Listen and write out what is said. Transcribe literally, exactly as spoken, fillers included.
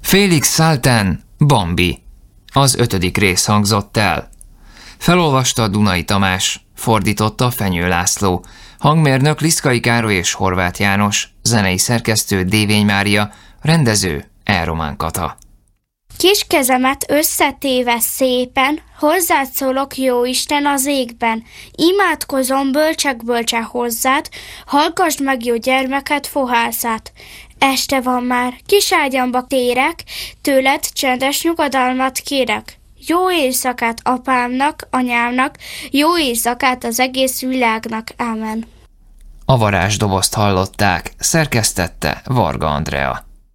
Félix Salten, Bambi. Az ötödik rész hangzott el. Felolvasta Dunai Tamás, fordította Fenyő László, hangmérnök Liszkai Károly és Horváth János, zenei szerkesztő Dévény Mária, rendező Elromán Kata. Kis kezemet összetéve szépen, hozzád szólok, Jóisten az égben, imádkozom bölcsek-bölcse hozzád, hallgasd meg jó gyermeket fohászát. Este van már, kis ágyamba térek, tőled csendes nyugodalmat kérek. Jó éjszakát apámnak, anyámnak, jó éjszakát az egész világnak, ámen. A varázsdobozt hallották, szerkesztette Varga Andrea.